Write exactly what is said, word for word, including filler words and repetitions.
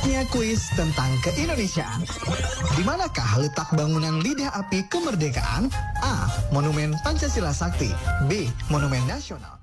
Saatnya kuis tentang keindonesiaan. Di manakah letak bangunan Lidah Api Kemerdekaan? A. Monumen Pancasila Sakti. B. Monumen Nasional.